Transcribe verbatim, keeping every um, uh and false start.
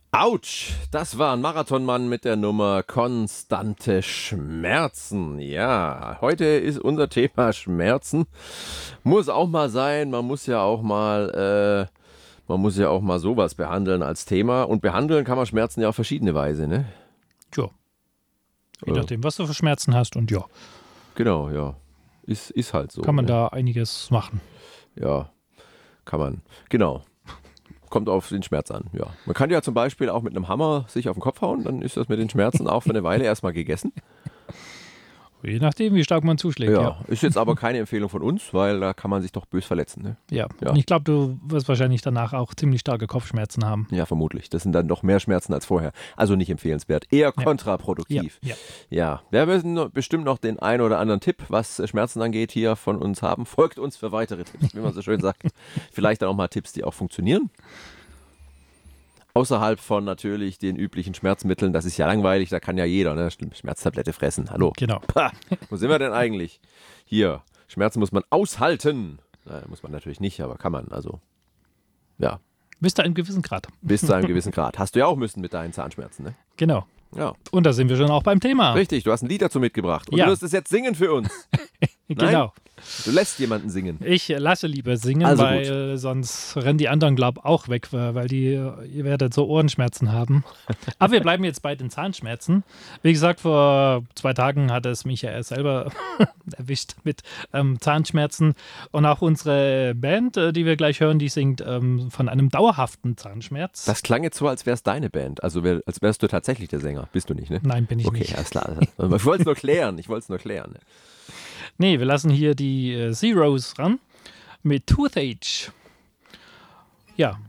Autsch, das war ein Marathonmann mit der Nummer konstante Schmerzen. Ja, heute ist unser Thema Schmerzen. Muss auch mal sein, man muss ja auch mal, äh, man muss ja auch mal sowas behandeln als Thema. Und behandeln kann man Schmerzen ja auf verschiedene Weise, ne? Ja. Je Äh, nachdem, was du für Schmerzen hast und ja, Genau, ja. Ist, ist halt so. kann man ne? da einiges machen. Ja, kann man. Genau. Kommt auf den Schmerz an, ja. Man kann ja zum Beispiel auch mit einem Hammer sich auf den Kopf hauen, dann ist das mit den Schmerzen auch für eine Weile erstmal gegessen. Je nachdem, wie stark man zuschlägt. Ja, Ja, ist jetzt aber keine Empfehlung von uns, weil da kann man sich doch bös verletzen. Ne? ja. Ja. Und ich glaube, du wirst wahrscheinlich danach auch ziemlich starke Kopfschmerzen haben. Ja, vermutlich. Das sind dann doch mehr Schmerzen als vorher. Also nicht empfehlenswert. Eher kontraproduktiv. Ja, Ja, wir müssen noch- bestimmt noch den einen oder anderen Tipp, was äh, Schmerzen angeht, hier von uns haben. Folgt uns für weitere Tipps, wie man so schön sagt. Vielleicht dann auch mal Tipps, die auch funktionieren. Außerhalb von natürlich den üblichen Schmerzmitteln. Das ist ja langweilig, da kann ja jeder, ne? Schmerztablette fressen. Hallo. Genau. Pah, wo sind wir denn eigentlich? Hier, Schmerzen muss man aushalten. Nein, muss man natürlich nicht, aber kann man. Also, ja, Bis zu einem gewissen Grad. bis zu einem gewissen Grad. Hast du ja auch müssen mit deinen Zahnschmerzen, ne? Genau. Ja, Und da sind wir schon auch beim Thema. richtig. Du hast ein Lied dazu mitgebracht. Und Ja. du wirst es jetzt singen für uns. Genau. Du lässt jemanden singen. Ich lasse lieber singen, Also weil gut. äh, sonst rennen die anderen, glaube ich, auch weg, weil weil die, äh, ihr werdet so Ohrenschmerzen haben. Aber wir bleiben jetzt bei den Zahnschmerzen. Wie gesagt, vor zwei Tagen hat es mich ja selber erwischt mit ähm, Zahnschmerzen. Und auch unsere Band, äh, die wir gleich hören, die singt ähm, von einem dauerhaften Zahnschmerz. Das klang jetzt so, als wäre es deine Band. Also wär, als wärst du tatsächlich der Sänger. Bist du nicht, ne? Nein, bin ich Okay, nicht. alles klar. Ich wollte es nur klären. Ich wollte es nur klären. Ne? Nee, wir lassen hier die äh, Zeros ran mit Toothache. Ja,